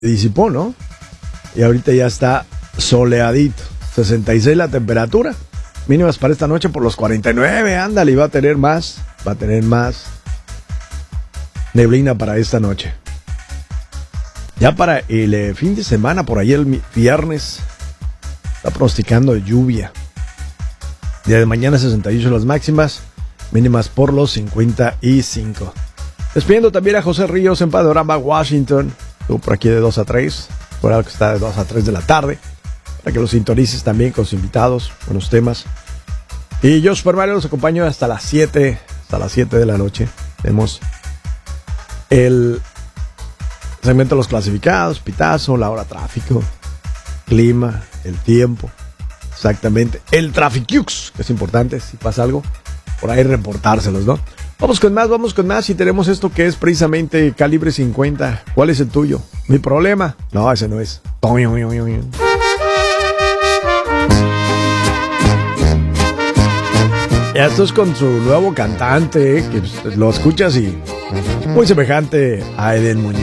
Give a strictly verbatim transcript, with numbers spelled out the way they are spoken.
disipó, ¿no? Y ahorita ya está soleadito. sesenta y seis la temperatura. Mínimas para esta noche por los cuarenta y nueve. Ándale, y va a tener más. Va a tener más neblina para esta noche. Ya para el eh, fin de semana, por ahí el viernes, está pronosticando lluvia. Día de mañana sesenta y ocho las máximas, mínimas por los cincuenta y cinco. Despidiendo también a José Ríos en Panorama, Washington. Estuvo por aquí de dos a tres. Por algo que está de dos a tres de la tarde. Para que los sintonices también con los invitados, buenos temas. Y yo, Super Mario, los acompaño hasta las siete. Hasta las siete de la noche. Tenemos el segmento de los clasificados, pitazo, la hora tráfico, clima, el tiempo. Exactamente. El Traficux, que es importante, si pasa algo, por ahí reportárselos, ¿no? Vamos con más, vamos con más. Y tenemos esto que es precisamente calibre cincuenta. ¿Cuál es el tuyo? ¿Mi problema? No, ese no es. Esto es con su nuevo cantante, que lo escuchas y muy semejante a Eden Muñoz.